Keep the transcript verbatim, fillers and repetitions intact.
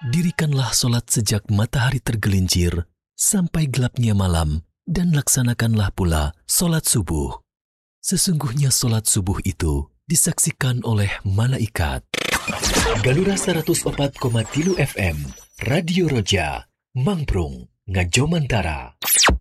Dirikanlah solat sejak matahari tergelincir sampai gelapnya malam, dan laksanakanlah pula solat subuh. Sesungguhnya solat subuh itu disaksikan oleh malaikat. Galura seratus opat koma tilu F M, Radio Roja, Mangprung, Ngajomantara.